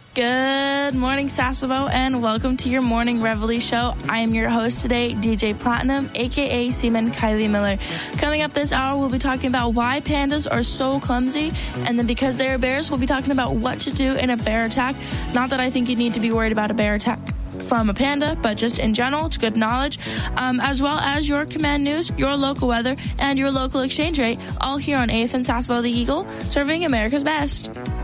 Good morning, Sasebo, and welcome to your Morning Reveille show. I am your host today, DJ Platinum, a.k.a. Seaman Kylie Miller. Coming up this hour, we'll be talking about why pandas are so clumsy, and then because they are bears, we'll be talking about what to do in a bear attack. Not that I think you need to be worried about a bear attack from a panda, but just in general, it's good knowledge, as well as your command news, your local weather, and your local exchange rate, all here on AFN Sasebo the Eagle, serving America's best.